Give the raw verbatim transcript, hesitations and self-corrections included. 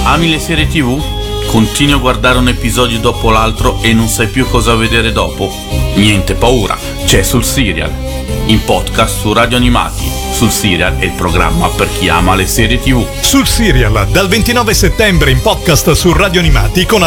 Ami le serie tivù? Continui a guardare un episodio dopo l'altro e non sai più cosa vedere dopo? Niente paura, c'è Sul Serial, in podcast su Radio Animati. Sul Serial è il programma per chi ama le serie tivù. Sul Serial, dal ventinove settembre in podcast su Radio Animati con